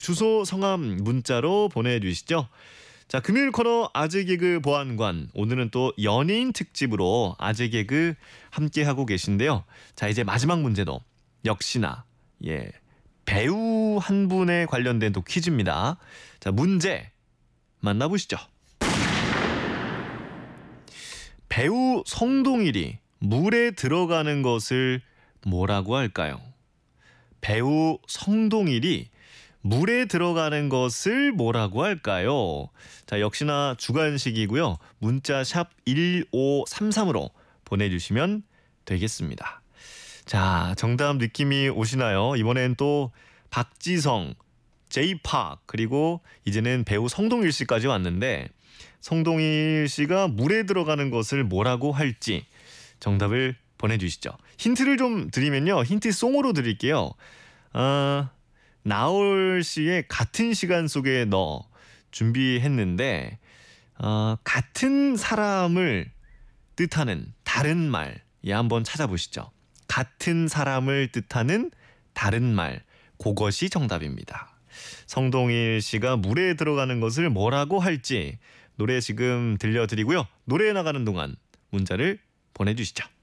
주소, 성함 문자로 보내주시죠. 자, 금요일 코너 아재 개그 보안관. 오늘은 또 연예인 특집으로 아재 개그 함께하고 계신데요. 자, 이제 마지막 문제도 역시나 배우 한 분에 관련된 또 퀴즈입니다. 자, 문제 만나보시죠. 배우 성동일이 물에 들어가는 것을 뭐라고 할까요? 배우 성동일이 물에 들어가는 것을 뭐라고 할까요? 자, 역시나 주관식이고요. 문자 샵 1533으로 보내주시면 되겠습니다. 자, 정답 느낌이 오시나요? 이번엔 또 박지성, 제이팍, 그리고 이제는 배우 성동일 씨까지 왔는데 성동일 씨가 물에 들어가는 것을 뭐라고 할지 정답을 보내주시죠. 힌트를 좀 드리면요. 힌트송으로 드릴게요. 나올 씨의 같은 시간 속에 너 준비했는데 같은 사람을 뜻하는 다른 말 한번 찾아보시죠. 같은 사람을 뜻하는 다른 말, 그것이 정답입니다. 성동일 씨가 물에 들어가는 것을 뭐라고 할지 노래 지금 들려드리고요. 노래 나가는 동안 문자를 보내주시죠.